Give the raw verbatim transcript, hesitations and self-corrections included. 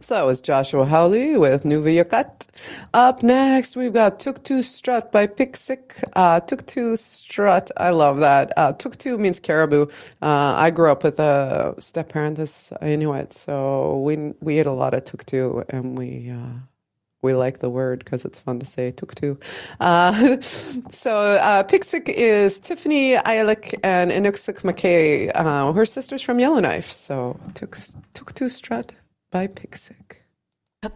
So that was Joshua Howley with Nuva Yakat. Up next, we've got Tuk Tu Strut by Pixic. Uh, Tuk Tu Strut, I love that. Uh, Tuk Tu means caribou. Uh, I grew up with a step parent that's Inuit, so we we ate a lot of Tuk Tu, and we uh, we like the word because it's fun to say Tuk Tu. Uh, so uh, Pixic is Tiffany Eilick and Inuksuk McKay. Uh, her sister's from Yellowknife, so Tuk, Tuk Tu Strut by Pixic.